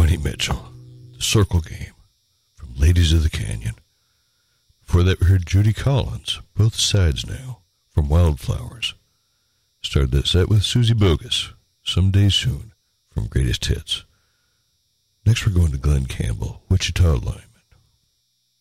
Joni Mitchell, The Circle Game, from Ladies of the Canyon. Before that, we heard Judy Collins, Both Sides Now, from Wildflowers. Started that set with Susie Bogus, Someday Soon, from Greatest Hits. Next, we're going to Glenn Campbell, Wichita Line.